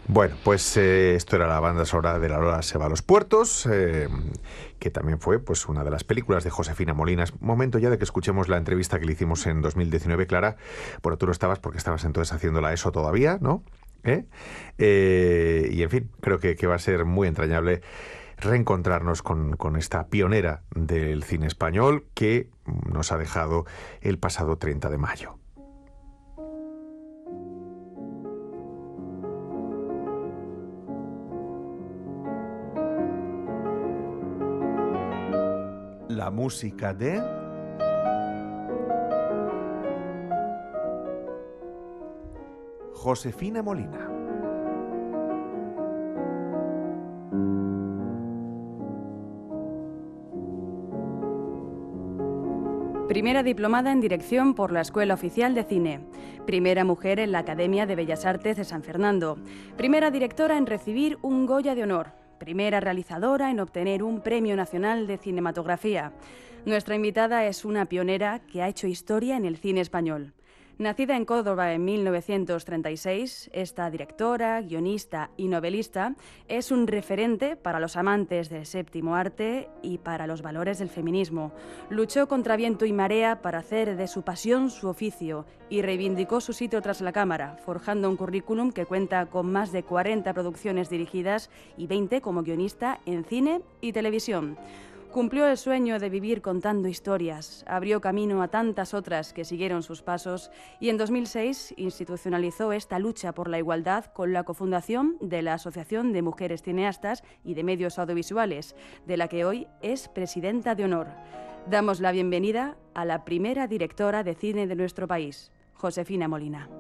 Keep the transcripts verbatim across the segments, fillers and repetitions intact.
Bueno, pues eh, esto era la banda sonora de La Lola se va a los puertos, eh, que también fue pues una de las películas de Josefina Molinas. Momento ya de que escuchemos la entrevista que le hicimos en dos mil diecinueve, Clara. Bueno, tú no estabas porque estabas entonces haciendo la ESO todavía, ¿no? ¿Eh? Eh, y en fin, creo que, que va a ser muy entrañable reencontrarnos con, con esta pionera del cine español que nos ha dejado el pasado treinta de mayo. La música de Josefina Molina. Primera diplomada en dirección por la Escuela Oficial de Cine. Primera mujer en la Academia de Bellas Artes de San Fernando. Primera directora en recibir un Goya de Honor. Primera realizadora en obtener un Premio Nacional de Cinematografía. Nuestra invitada es una pionera que ha hecho historia en el cine español. Nacida en Córdoba en mil novecientos treinta y seis, esta directora, guionista y novelista es un referente para los amantes del séptimo arte y para los valores del feminismo. Luchó contra viento y marea para hacer de su pasión su oficio y reivindicó su sitio tras la cámara, forjando un currículum que cuenta con más de cuarenta producciones dirigidas y veinte como guionista en cine y televisión. Cumplió el sueño de vivir contando historias, abrió camino a tantas otras que siguieron sus pasos y en dos mil seis institucionalizó esta lucha por la igualdad con la cofundación de la Asociación de Mujeres Cineastas y de Medios Audiovisuales, de la que hoy es presidenta de honor. Damos la bienvenida a la primera directora de cine de nuestro país, Josefina Molina.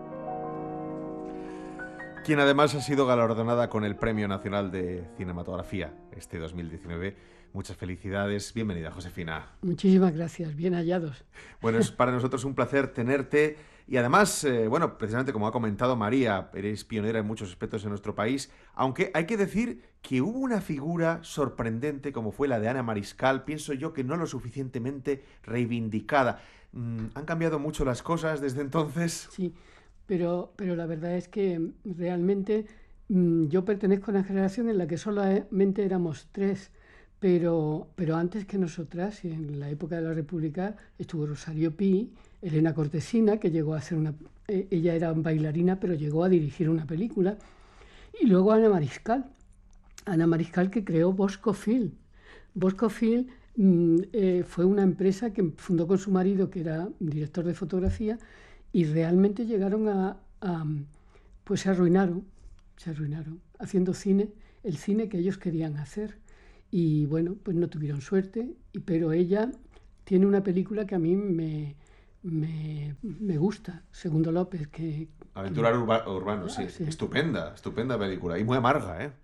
Quien además ha sido galardonada con el Premio Nacional de Cinematografía este dos mil diecinueve. Muchas felicidades. Bienvenida, Josefina. Muchísimas gracias. Bien hallados. Bueno, es para nosotros un placer tenerte. Y además, eh, bueno, precisamente como ha comentado María, eres pionera en muchos aspectos en nuestro país, aunque hay que decir que hubo una figura sorprendente como fue la de Ana Mariscal, pienso yo que no lo suficientemente reivindicada. Mm, ¿Han cambiado mucho las cosas desde entonces? Sí, pero, pero la verdad es que realmente mmm, yo pertenezco a una generación en la que solamente éramos tres. Pero, pero antes que nosotras, en la época de la República, estuvo Rosario Pi, Elena Cortesina, que llegó a hacer una... Eh, ella era bailarina, pero llegó a dirigir una película. Y luego Ana Mariscal. Ana Mariscal, que creó Bosco Film. Bosco Film mm, eh, fue una empresa que fundó con su marido, que era director de fotografía, y realmente llegaron a... a pues se arruinaron, se arruinaron, haciendo cine, el cine que ellos querían hacer. Y bueno, pues no tuvieron suerte, pero ella tiene una película que a mí me, me, me gusta, Segundo López. que Aventura urba, Urbano, sí. sí. Estupenda, estupenda película. Y muy amarga, ¿eh?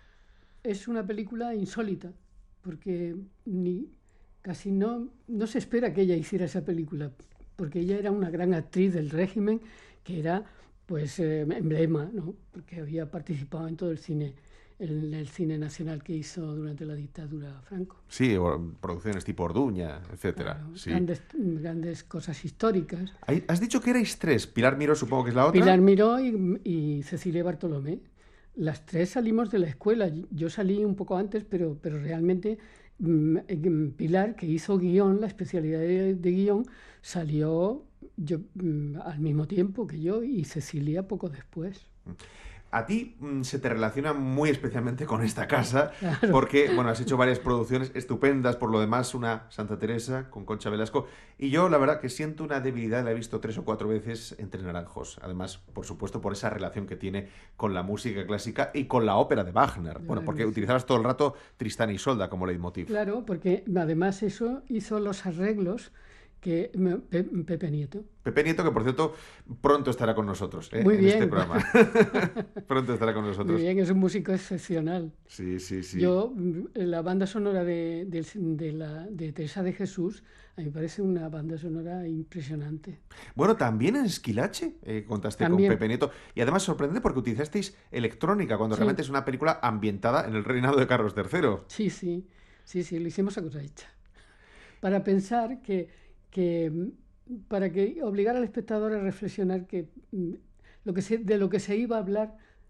Es una película insólita, porque ni, casi no, no se espera que ella hiciera esa película, porque ella era una gran actriz del régimen, que era pues eh, emblema, ¿no? Porque había participado en todo el cine. El, el cine nacional que hizo durante la dictadura Franco. Sí, producciones tipo Orduña, etcétera. Claro, sí. grandes, grandes cosas históricas. Has dicho que erais tres. Pilar Miró supongo que es la otra. Pilar Miró y, y Cecilia Bartolomé. Las tres salimos de la escuela. Yo salí un poco antes, pero, pero realmente mmm, Pilar, que hizo guión, la especialidad de, de guión, salió yo, mmm, al mismo tiempo que yo y Cecilia poco después. A ti mmm, se te relaciona muy especialmente con esta casa, claro. porque bueno, has hecho varias producciones estupendas, por lo demás una Santa Teresa con Concha Velasco, y yo la verdad que siento una debilidad, la he visto tres o cuatro veces entre Naranjos, además por supuesto por esa relación que tiene con la música clásica y con la ópera de Wagner, claro, bueno, porque sí. utilizabas todo el rato Tristán y Isolda como leitmotiv. Claro, porque además eso hizo los arreglos que Pepe Nieto. Pepe Nieto, que por cierto pronto estará con nosotros, ¿eh? Muy en bien. este programa. Pronto estará con nosotros. Muy bien, es un músico excepcional. Sí, sí, sí. Yo, la banda sonora de, de, de, la, de Teresa de Jesús, a mí me parece una banda sonora impresionante. Bueno, también en Esquilache eh, contaste también. con Pepe Nieto. Y además sorprendente porque utilizasteis electrónica, cuando sí. realmente es una película ambientada en el reinado de Carlos tercero. Sí, sí, sí, sí, lo hicimos a cosa hecha. Para pensar que... que para que obligar al espectador a reflexionar que lo que se, de lo que se iba a hablar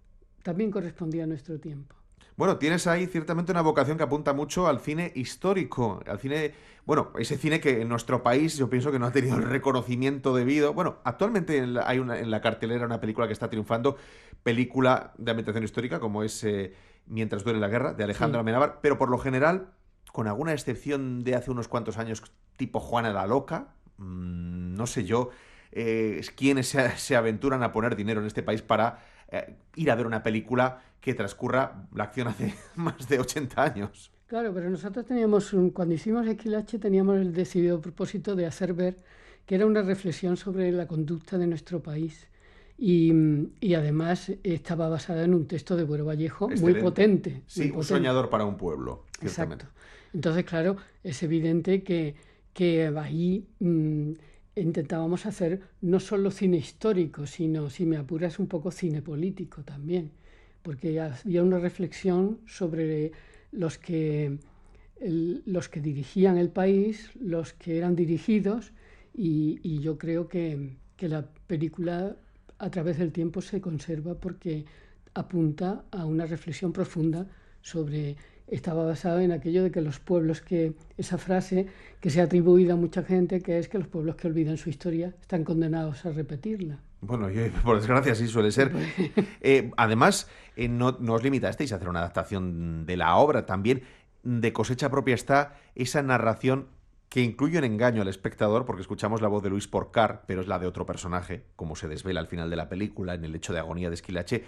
también correspondía a nuestro tiempo. Bueno, tienes ahí ciertamente una vocación que apunta mucho al cine histórico, al cine, bueno, ese cine que en nuestro país yo pienso que no ha tenido el reconocimiento debido. Bueno, actualmente en la, hay una, en la cartelera una película que está triunfando, película de ambientación histórica, como es eh, Mientras duele la guerra, de Alejandro Sí. Amenábar, pero por lo general, con alguna excepción de hace unos cuantos años, tipo Juana la Loca, mmm, no sé yo, eh, quiénes se, se aventuran a poner dinero en este país para eh, ir a ver una película que transcurra la acción hace más de ochenta años. Claro, pero nosotros teníamos, un- cuando hicimos Esquilache, teníamos el decidido propósito de hacer ver que era una reflexión sobre la conducta de nuestro país. Y, mm, y además estaba basada en un texto de Buero Vallejo muy Excelente. potente. Muy Sí, un potente. soñador para un pueblo, ciertamente. Exacto. Entonces, claro, es evidente que, que ahí mm, intentábamos hacer no solo cine histórico, sino, si me apuras, un poco cine político también, porque había una reflexión sobre los que, el- los que dirigían el país, los que eran dirigidos, y, y yo creo que, que la película a través del tiempo se conserva porque apunta a una reflexión profunda sobre, estaba basado en aquello de que los pueblos que, esa frase que se ha atribuido a mucha gente, que es que los pueblos que olvidan su historia están condenados a repetirla. Bueno, y, por desgracia sí suele ser. Eh, además, eh, no, no os limitasteis a hacer una adaptación de la obra, también de cosecha propia está esa narración que incluye un engaño al espectador, porque escuchamos la voz de Luis Porcar, pero es la de otro personaje, como se desvela al final de la película, en el hecho de agonía de Esquilache,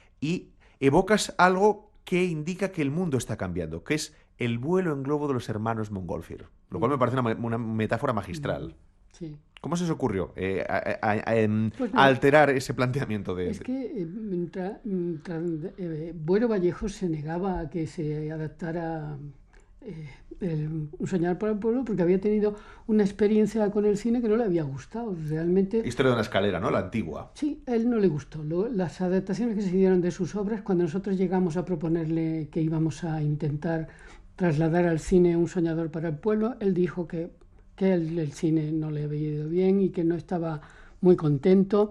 y evocas algo que indica que el mundo está cambiando, que es el vuelo en globo de los hermanos Montgolfier, lo cual me parece una, una metáfora magistral. Sí. ¿Cómo se os ocurrió eh, a, a, a, em, Pues a no, alterar ese planteamiento de...? es que eh, mientras- mientras, eh, Buero Vallejo se negaba a que se adaptara eh, el- Un soñar para el pueblo porque había tenido una experiencia con el cine que no le había gustado. Realmente, Historia de una escalera, ¿no? La antigua. sí, a él no le gustó. Lo- las adaptaciones que se hicieron de sus obras, cuando nosotros llegamos a proponerle que íbamos a intentar trasladar al cine Un soñador para el pueblo, él dijo que, que el, el cine no le había ido bien y que no estaba muy contento.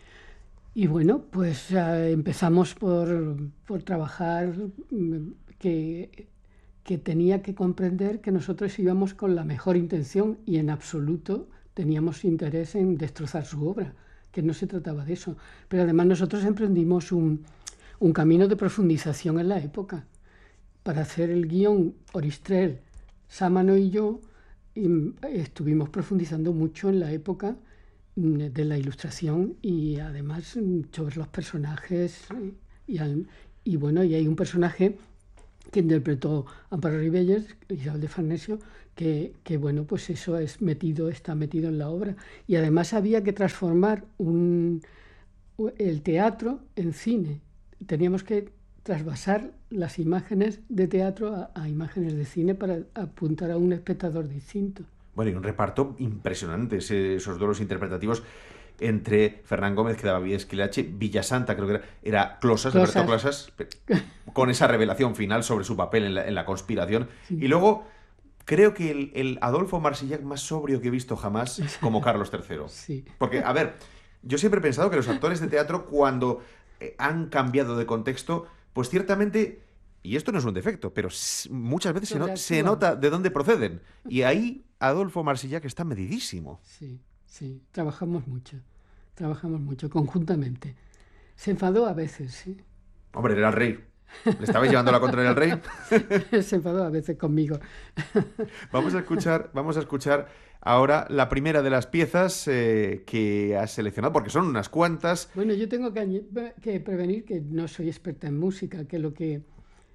Y bueno, pues eh, empezamos por, por trabajar mm, que, que tenía que comprender que nosotros íbamos con la mejor intención y en absoluto teníamos interés en destrozar su obra, que no se trataba de eso. Pero además nosotros emprendimos un, un camino de profundización en la época. Para hacer el guión, Oristrel, Sámano y yo y, estuvimos profundizando mucho en la época de la ilustración y además sobre los personajes y, al, y bueno, y hay un personaje que interpretó Amparo Ribelles, Isabel de Farnesio, que, que bueno, pues eso es metido, está metido en la obra. Y además había que transformar un, el teatro en cine. Teníamos que trasvasar las imágenes de teatro a, a imágenes de cine para apuntar a un espectador distinto. Bueno, y un reparto impresionante, ese, esos duelos interpretativos entre Fernán Gómez, que daba vida a Esquilache, Villasanta, creo que era, era Closas, Closas. Alberto Closas, con esa revelación final sobre su papel en la, en la conspiración. Sí. Y luego, creo que el, el Adolfo Marsillac más sobrio que he visto jamás, como Carlos tercero. Sí. Porque, a ver, yo siempre he pensado que los actores de teatro, cuando eh, han cambiado de contexto, pues ciertamente... Y esto no es un defecto, pero muchas veces se, no, se nota de dónde proceden. Y ahí Adolfo Marsillac está medidísimo. Sí, sí, trabajamos mucho, trabajamos mucho, conjuntamente. Se enfadó a veces, sí. Hombre, era el rey. ¿Le estabais llevando la contraria al rey? Se enfadó a veces conmigo. Vamos a escuchar, vamos a escuchar ahora la primera de las piezas eh, que has seleccionado, porque son unas cuantas. Bueno, yo tengo que, que prevenir que no soy experta en música, que lo que...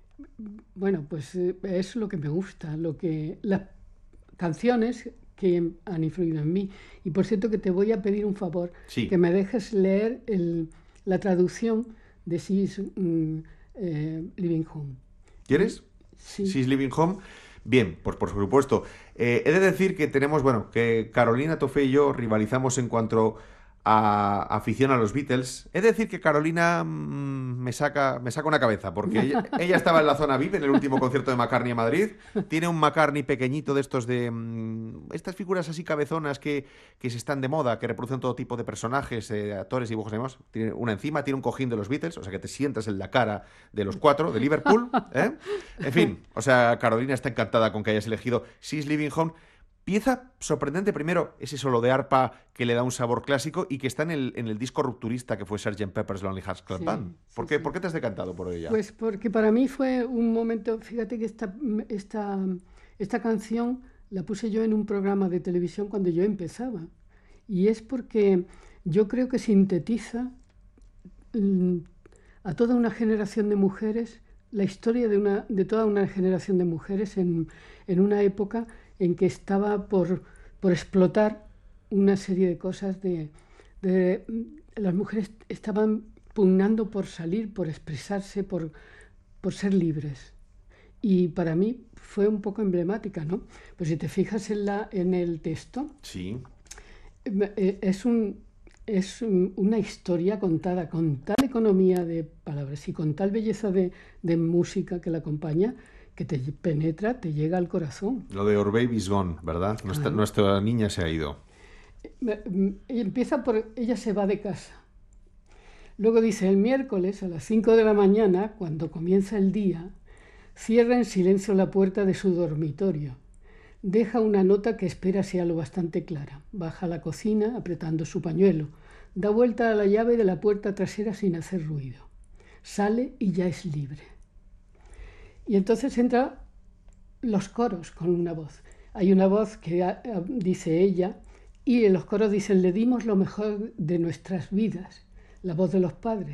Bueno, pues es lo que me gusta, lo que las canciones que han influido en mí. Y por cierto que te voy a pedir un favor, sí. que me dejes leer el, la traducción de She's um, eh, Living Home. ¿Quieres? Sí. She's Living Home. Bien, pues por supuesto. Eh, he de decir que tenemos, bueno, que Carolina Tofé y yo rivalizamos en cuanto a afición a los Beatles. He de decir que Carolina mmm, me saca me saca una cabeza, porque ella, ella estaba en la zona V I P en el último concierto de McCartney en Madrid. Tiene un McCartney pequeñito de estos de... Mmm, estas figuras así cabezonas que, que se están de moda, que reproducen todo tipo de personajes, eh, actores, dibujos y demás. Tiene una encima, tiene un cojín de los Beatles, o sea que te sientas en la cara de los cuatro, de Liverpool. ¿eh? En fin, o sea, Carolina está encantada con que hayas elegido She's Leaving Home. Pieza sorprendente, primero, ese solo de arpa que le da un sabor clásico y que está en el, en el disco rupturista que fue sergeant Pepper's Lonely Hearts Club Sí, Band. ¿Por, sí, qué, sí. ¿Por qué te has decantado por ella? Pues porque para mí fue un momento, fíjate que esta, esta, esta canción la puse yo en un programa de televisión cuando yo empezaba. Y es porque yo creo que sintetiza mm, a toda una generación de mujeres, la historia de, una, de toda una generación de mujeres en, en una época en que estaba por, por explotar una serie de cosas de, de... Las mujeres estaban pugnando por salir, por expresarse, por, por ser libres. Y para mí fue un poco emblemática, ¿no? Pues si te fijas en, la, en el texto, Sí. es, un, es una historia contada con tal economía de palabras y con tal belleza de, de música que la acompaña, que te penetra, te llega al corazón. Lo de Our Baby's Gone, ¿verdad? Nuestra, Claro. nuestra niña se ha ido. Empieza por ella se va de casa. Luego dice, el miércoles a las cinco de la mañana, cuando comienza el día, cierra en silencio la puerta de su dormitorio. Deja una nota que espera sea lo bastante clara. Baja a la cocina apretando su pañuelo. Da vuelta a la llave de la puerta trasera sin hacer ruido. Sale y ya es libre. Y entonces entra los coros con una voz. Hay una voz que a, a, dice ella, y en los coros dicen, le dimos lo mejor de nuestras vidas, la voz de los padres.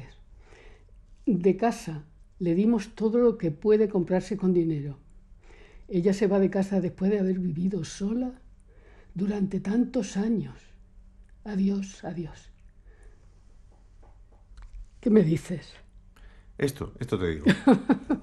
De casa, le dimos todo lo que puede comprarse con dinero. Ella se va de casa después de haber vivido sola durante tantos años. Adiós, adiós. ¿Qué me dices? Esto, esto te digo.